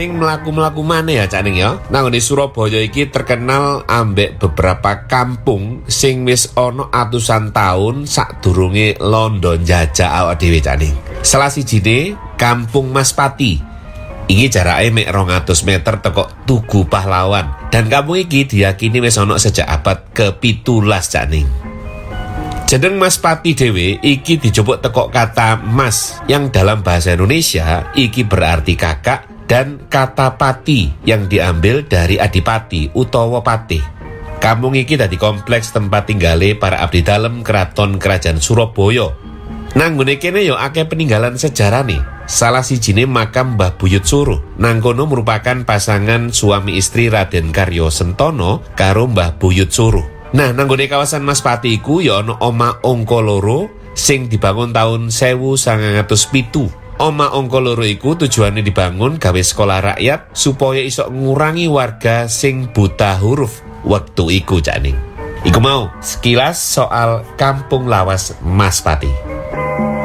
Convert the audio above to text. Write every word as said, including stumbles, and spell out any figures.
Ning mlaku-mlaku maneh ya Cak Ning ya. Nang di Surabaya iki terkenal ambek beberapa kampung sing wis ana atusan taun sadurunge londo njajah awak dhewe Cak Ning. Salah sijine Kampung Maspati. Iki jarake mek rong atus meter teko Tugu Pahlawan. Dan kampung iki diyakini wis ana sejak abad kepitulas Cak Ning. Jeneng Maspati dhewe iki dijupuk teko kata mas yang dalam bahasa Indonesia iki berarti kakak, dan kata pati yang diambil dari adipati utawa patih. Kampung iki dadi kompleks tempat tinggale para abdi dalem keraton kerajaan Surabaya. Nang ngene kene yo akeh peninggalan sejarah nih. Salah sijine makam Mbah Buyut Suruh. Nang kono merupakan pasangan suami istri Raden Karyo Sentono karo Mbah Buyut Suruh. Nah, nang gone kawasan Maspati iku ya ana Oma Angka Loro sing dibangun tahun seribu sembilan ratus pitu. Oma Angka Loro iku tujuane dibangun gawe sekolah rakyat supaya iso ngurangi warga sing buta huruf wektu iku Cak Ning. Iku mau sekilas soal Kampung Lawas Maspati.